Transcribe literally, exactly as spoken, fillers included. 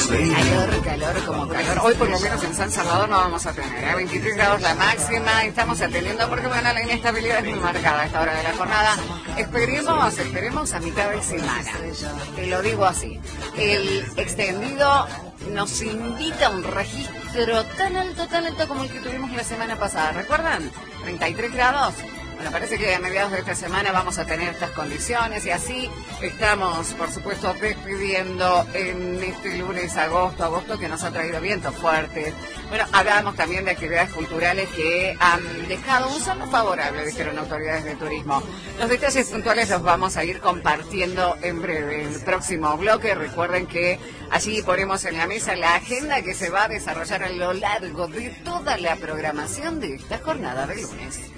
Calor, calor, como calor. Hoy por lo menos en San Salvador no vamos a tener, ¿eh? veintitrés grados la máxima, estamos atendiendo porque bueno, la inestabilidad es muy marcada a esta hora de la jornada. Esperemos, esperemos a mitad de semana, te lo digo así. El extendido nos invita a un registro tan alto, tan alto como el que tuvimos la semana pasada, ¿recuerdan? treinta y tres grados. Bueno, parece que a mediados de esta semana vamos a tener estas condiciones y así estamos, por supuesto, despidiendo en este lunes agosto, agosto que nos ha traído vientos fuertes. Bueno, hablamos también de actividades culturales que han dejado un saldo favorable, dijeron autoridades de turismo. Los detalles puntuales los vamos a ir compartiendo en breve. En el próximo bloque, recuerden que allí ponemos en la mesa la agenda que se va a desarrollar a lo largo de toda la programación de esta jornada de lunes.